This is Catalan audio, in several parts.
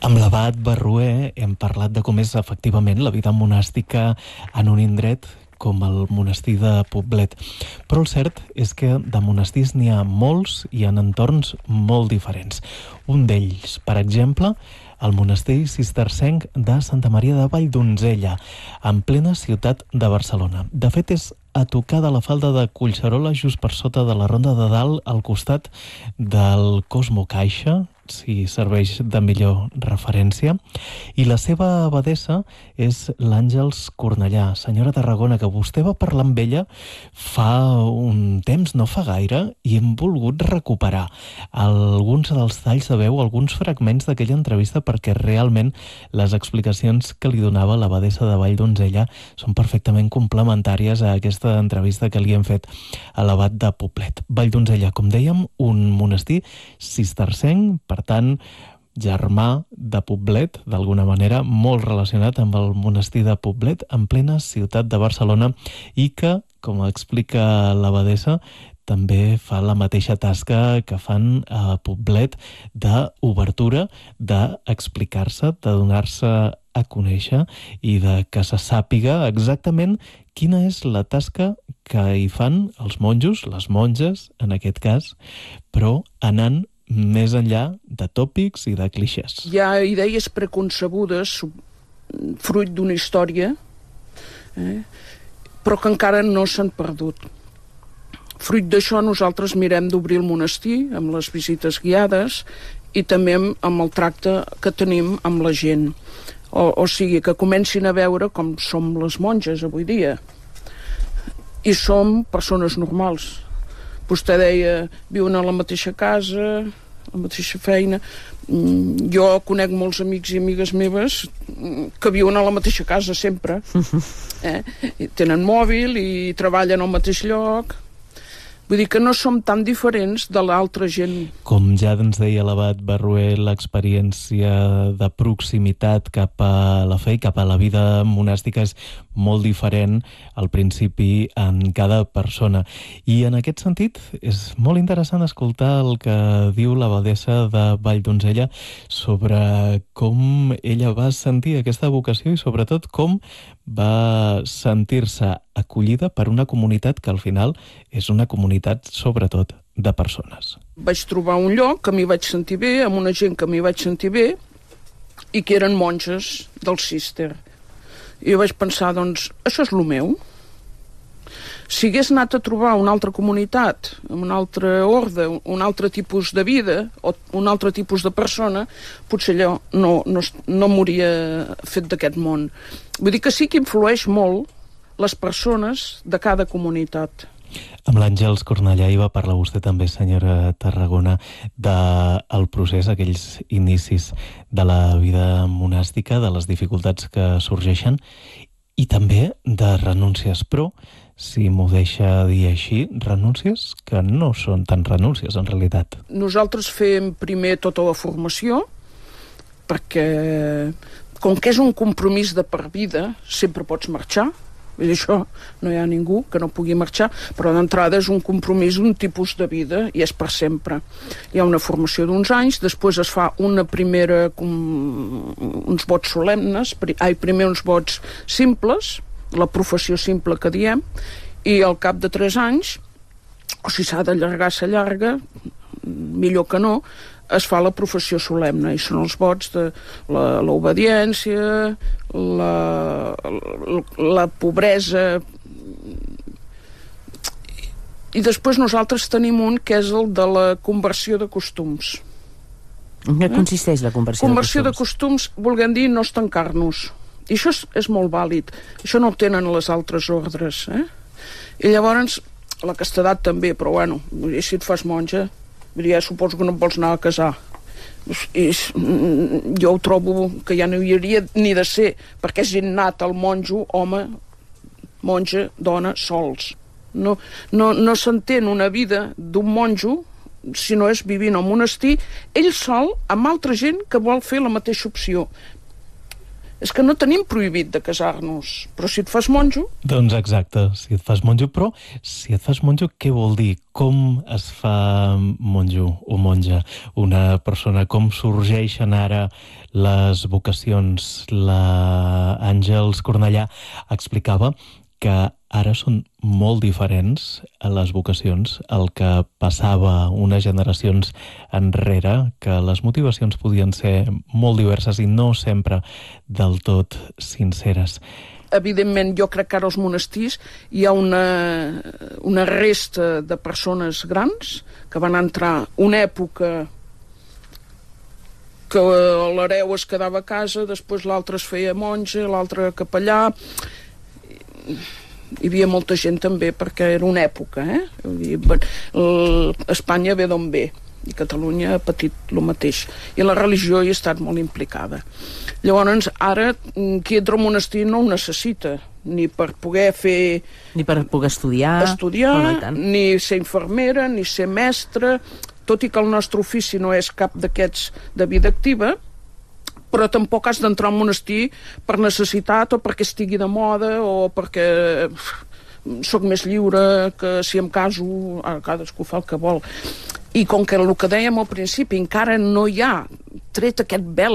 Amb l'abat Barrué hem parlat de com és efectivament la vida monàstica en un indret com el monestir de Poblet. Però el cert és que de monestirs n'hi ha molts i en entorns molt diferents. Un d'ells, per exemple, el monestir cistercenc de Santa Maria de Valldonzella, en plena ciutat de Barcelona. De fet, és a tocar de la falda de Collserola, just per sota de la Ronda de Dalt, al costat del Cosmo Caixa, si serveix de millor referència, i la seva abadessa és l'Àngels Cornellà, senyora Tarragona, que vostè va parlar amb ella fa un temps, no fa gaire, i hem volgut recuperar alguns dels talls de veu, alguns fragments d'aquella entrevista, perquè realment les explicacions que li donava l'abadessa de Valldonzella són perfectament complementàries a aquesta entrevista que li hem fet a l'abat de Poblet. Valldonzella, com dèiem, un monestir cistercenc, per tant, germà de Poblet, d'alguna manera, molt relacionat amb el monestir de Poblet, en plena ciutat de Barcelona, i que, com explica l'abadessa, també fa la mateixa tasca que fan a Poblet d'obertura, d'explicar-se, de donar-se a conèixer i de que se sàpiga exactament quina és la tasca que hi fan els monjos, les monges, en aquest cas, però anant més enllà de tòpics i de clixés. Hi ha idees preconcebudes, fruit d'una història, però que encara no s'han perdut. Fruit d'això nosaltres mirem d'obrir el monestir amb les visites guiades i també amb el tracte que tenim amb la gent. O sigui, que comencin a veure com som les monges avui dia. I som persones normals. Vostè deia, viuen a la mateixa casa, la mateixa feina. Jo conec molts amics i amigues meves que viuen a la mateixa casa sempre. I tenen mòbil i treballen al mateix lloc. Vull dir que no som tan diferents de l'altra gent. Com ja ens deia l'abat Barrué, l'experiència de proximitat cap a la fe i cap a la vida monàstica és molt diferent al principi en cada persona. I en aquest sentit és molt interessant escoltar el que diu l'abadessa de Valldonzella sobre com ella va sentir aquesta vocació i sobretot com va sentir-se acollida per una comunitat que al final és una comunitat sobretot de persones. Vaig trobar un lloc que m'hi vaig sentir bé, amb una gent que m'hi vaig sentir bé i que eren monges del cister. I jo vaig pensar, doncs, això és el meu. Si hagués anat a trobar una altra comunitat, un altre orde, un altre tipus de vida o un altre tipus de persona, potser allò no m'hauria fet d'aquest món. Vull dir que sí que influeix molt les persones de cada comunitat. Amb l'Àngels Cornellà hi va parlar vostè també, senyora Tarragona, del procés, aquells inicis de la vida monàstica, de les dificultats que sorgeixen i també de renúncies, però si m'ho deixa dir així, renúncies que no són tan renúncies en realitat. Nosaltres fem primer tota la formació perquè com que és un compromís de per vida sempre pots marxar. I això no hi ha ningú que no pugui marxar, però d'entrada és un compromís d'un tipus de vida i és per sempre. Hi ha una formació d'uns anys, després es fa una primera uns vots solemnes, primer uns vots simples, la professió simple que diem, i al cap de 3 anys, o si s'ha d'allargar, s'allarga, millor que no, es fa la professió solemne, i són els vots de l'obediència, la pobresa. I després nosaltres tenim un que és el de la conversió de costums. En què consisteix la conversió de costums? Conversió de costums, volguem dir, no estancar-nos. I això és molt vàlid. Això no ho tenen les altres ordres. I llavors, la castedat també, però bueno, si et fas monja, ja suposo que no em vols anar a casar. Jo ho trobo que ja no hi hauria ni de ser, perquè és innat el monjo, home, monja, dona, sols. No s'entén una vida d'un monjo si no és vivint al monestir, ell sol, amb altra gent que vol fer la mateixa opció. És que no tenim prohibit de casar-nos, però si et fas monjo... Doncs exacte, si et fas monjo, però si et fas monjo, què vol dir? Com es fa monjo o monja? Una persona, com sorgeixen ara les vocacions? La Àngels Cornellà explicava que ara són molt diferents a les vocacions, el que passava unes generacions enrere, que les motivacions podien ser molt diverses i no sempre del tot sinceres. Evidentment, jo crec que ara als monestirs hi ha una resta de persones grans que van entrar una època que l'hereu es quedava a casa, després l'altre es feia monja, l'altre capellà. Hi havia molta gent també perquè era una època, Espanya ve d'on ve i Catalunya ha patit el mateix i la religió hi ha estat molt implicada. Llavors ara qui entra al monestir no ho necessita ni per poder fer... Ni per poder estudiar ni ser infermera, ni ser mestra, tot i que el nostre ofici no és cap d'aquests de vida activa, però tampoc has d'entrar al monestir per necessitat o perquè estigui de moda o perquè sóc més lliure que si em caso, cadascú fa el que vol. I com que el que dèiem al principi encara no hi ha tret aquest vel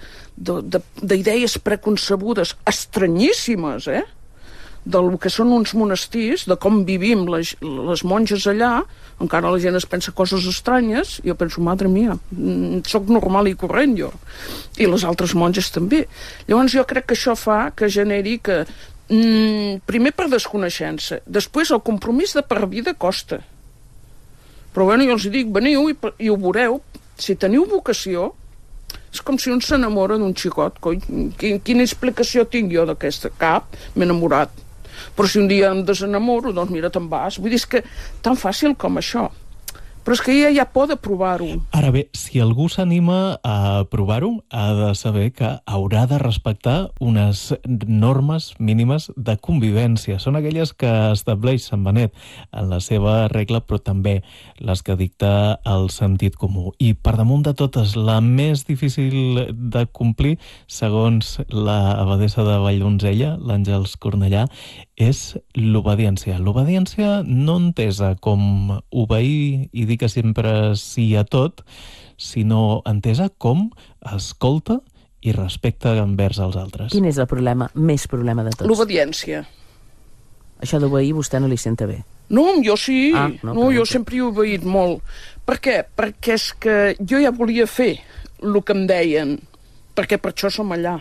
d'idees preconcebudes estranyíssimes, del que són uns monestirs, de com vivim les monges allà, encara la gent es pensa coses estranyes, jo penso, madre mia, soc normal i corrent jo, i les altres monges també. Llavors jo crec que això fa que generi que, primer per desconeixença, després el compromís de per vida costa. Però bueno, jo els dic, veniu i ho veureu, si teniu vocació, és com si un s'enamora d'un xicot, quina explicació tinc jo d'aquesta? Cap, m'he enamorat. Però si un dia em desenamoro, doncs mira, te'n vas. Vull dir, és que tan fàcil com això. Però és que ella ja pot provar-ho. Ara bé, si algú s'anima a provar-ho, ha de saber que haurà de respectar unes normes mínimes de convivència. Són aquelles que estableix Sant Benet en la seva regla, però també les que dicta el sentit comú. I per damunt de totes, la més difícil de complir, segons l'abadessa de Valldonzella, l'Àngels Cornellà, és l'obediència. L'obediència no entesa com obeir i dir que sempre sí a tot, sinó entesa com escolta i respecta envers els altres. Quin és el problema, més problema de tots? L'obediència. Això d'obeir vostè no li senta bé? No, jo sí. No, jo sempre he obeït molt. Per què? Perquè és que jo ja volia fer el que em deien, perquè per això som allà.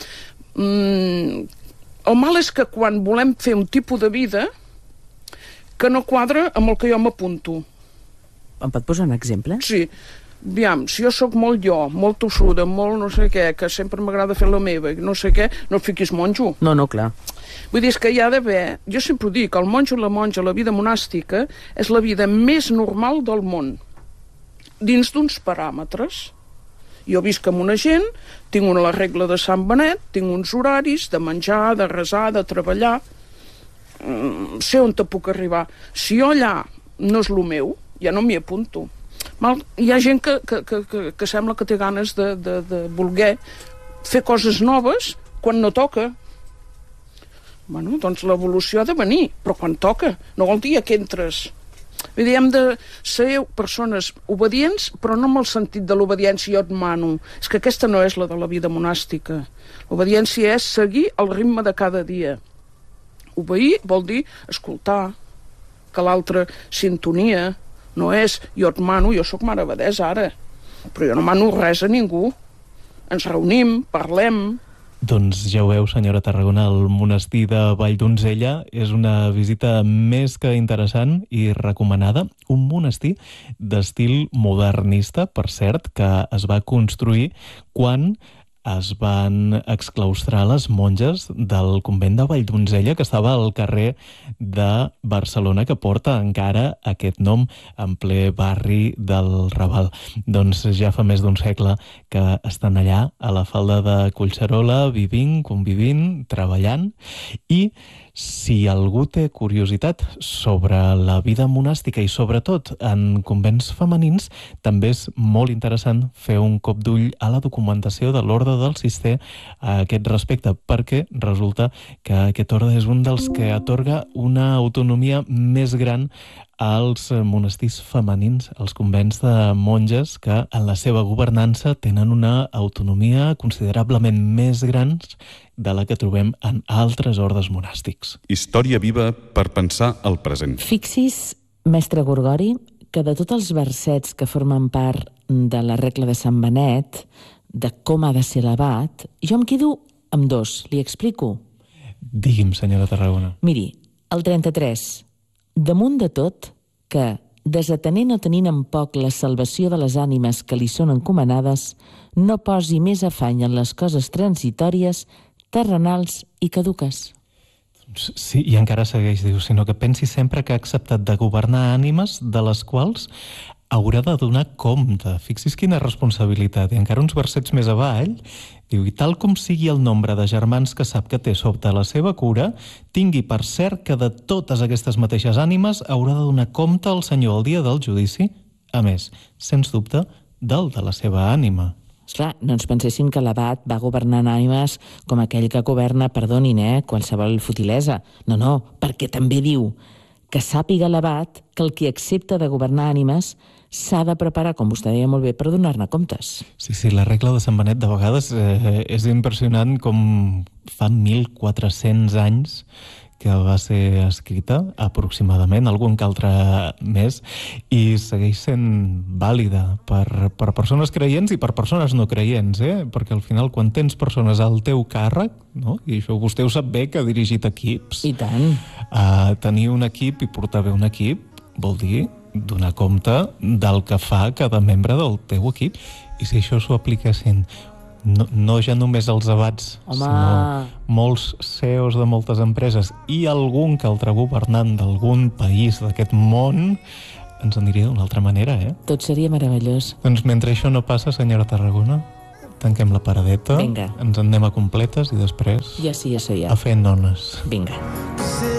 El mal és que quan volem fer un tipus de vida que no quadra amb el que jo m'apunto. Em pot posar un exemple? Sí. Aviam, si jo sóc molt molt tossuda, molt no sé què, que sempre m'agrada fer la meva, no sé què, no et fiquis monjo. No, clar. Vull dir, és que hi ha d'haver... Jo sempre ho dic, el monjo i la monja, la vida monàstica, és la vida més normal del món, dins d'uns paràmetres. Jo visc amb una gent, tinc la regla de Sant Benet, tinc uns horaris de menjar, de resar, de treballar, sé on te puc arribar. Si jo allà no és el meu, ja no m'hi apunto. Hi ha gent que sembla que té ganes de voler fer coses noves quan no toca. Bueno, doncs l'evolució ha de venir, però quan toca, no vol dir que entres. Vull dir, hem de ser persones obedients, però no amb el sentit de l'obediència jo et mano. És que aquesta no és la de la vida monàstica. L'obediència és seguir el ritme de cada dia. Obeir vol dir escoltar, que l'altre sintonia. No és jo et mano, jo sóc mare abadessa ara, però jo no mano res a ningú. Ens reunim, parlem. Doncs ja ho veu, senyora Tarragona, el monestir de Valldonzella és una visita més que interessant i recomanada. Un monestir d'estil modernista, per cert, que es va construir quan es van exclaustrar les monges del convent de Valldonzella, que estava al carrer de Barcelona, que porta encara aquest nom en ple barri del Raval. Doncs ja fa més d'un segle que estan allà, a la falda de Collserola, vivint, convivint, treballant, i Si algú té curiositat sobre la vida monàstica i sobretot en convents femenins, també és molt interessant fer un cop d'ull a la documentació de l'Orde del Cister a aquest respecte, perquè resulta que aquest orde és un dels que atorga una autonomia més gran als monestirs femenins, als convents de monges que en la seva governança tenen una autonomia considerablement més gran de la que trobem en altres ordes monàstics. Història viva per pensar el present. Fixi's, mestre Gorgori, que de tots els versets que formen part de la regla de Sant Benet, de com ha de ser l'abat, jo em quedo amb dos. Li explico? Digui'm, senyora Tarragona. Miri, el 33. Damunt de tot, que, desatenent o tenint en poc la salvació de les ànimes que li són encomanades, no posi més afany en les coses transitòries, terrenals i caduques. Sí, i encara segueix, diu, sinó que pensi sempre que ha acceptat de governar ànimes de les quals haurà de donar compte. Fixi's quina responsabilitat. I encara uns versets més avall, diu, i tal com sigui el nombre de germans que sap que té sota la seva cura, tingui per cert que de totes aquestes mateixes ànimes haurà de donar compte al Senyor el dia del judici, a més, sens dubte, del de la seva ànima. Esclar, no ens penséssim que l'abat va governant ànimes com aquell que governa, perdonin, qualsevol futilesa. No, no, perquè també diu que sàpiga l'abat que el qui accepta de governar ànimes s'ha de preparar, com vostè deia molt bé, per donar-ne comptes. Sí, la regla de Sant Benet de vegades és impressionant com fa 1.400 anys que va ser escrita, aproximadament, algun que altre més, i segueix sent vàlida per persones creients i per persones no creients, perquè al final quan tens persones al teu càrrec, no? I això vostè ho sap bé, que ha dirigit equips. I tant. Tenir un equip i portar bé un equip vol dir donar compte del que fa cada membre del teu equip. I si això s'ho apliquessin no ja només els abats, sinó molts CEOs de moltes empreses i algun que altre governant d'algun país d'aquest món, ens aniria d'una altra manera, Tot seria meravellós. Doncs mentre això no passa, senyora Tarragona, tanquem la paradeta, Vinga. ens en anem a completes i després Ja sí, ja. a fer nones. Vinga.